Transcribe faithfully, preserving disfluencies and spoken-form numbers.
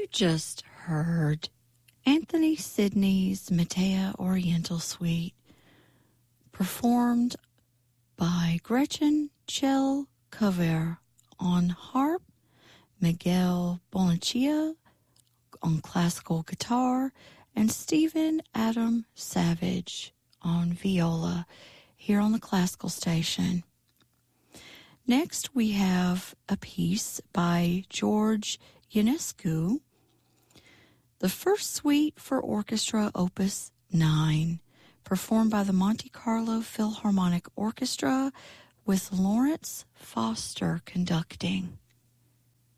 just heard Anthony Sidney's Medea Oriental Suite, performed by Gretchen Chel Cover on harp, Miguel Bonachia on classical guitar, and Stephen Adam Savage on viola here on the Classical Station. Next, we have a piece by George Ionescu, the First Suite for Orchestra, Opus nine, performed by the Monte Carlo Philharmonic Orchestra with Lawrence Foster conducting.